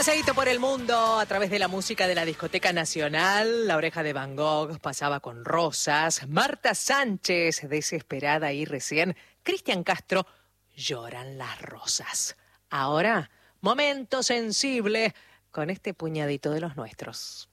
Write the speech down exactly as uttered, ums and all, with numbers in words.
paseíto por el mundo a través de la música de la Discoteca Nacional. La Oreja de Van Gogh pasaba con Rosas. Marta Sánchez, Desesperada y Recién. Cristian Castro, Lloran las Rosas. Ahora, momento sensible con este puñadito de los nuestros.